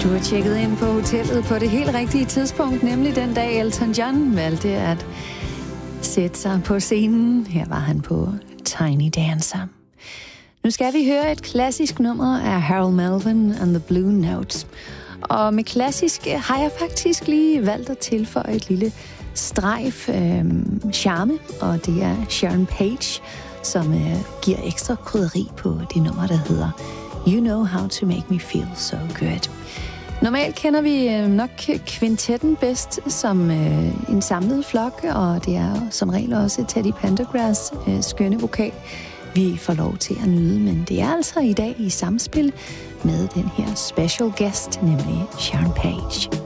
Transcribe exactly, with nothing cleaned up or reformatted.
Du har tjekket ind på hotellet på det helt rigtige tidspunkt, nemlig den dag Elton John valgte at sætte sig på scenen. Her var han på Tiny Dancer. Nu skal vi høre et klassisk nummer af Harold Melvin and the Blue Notes. Og med klassisk har jeg faktisk lige valgt at tilføje et lille strejf øh, charme, og det er Sharon Page, som øh, giver ekstra krydderi på det nummer, der hedder You Know How to Make Me Feel So Good. Normalt kender vi øh, nok kvintetten bedst som øh, en samlet flok, og det er som regel også Teddy Pendergrass øh, skønne vokal, vi får lov til at nyde. Men det er altså i dag i samspil med den her special guest, nemlig Sharon Page.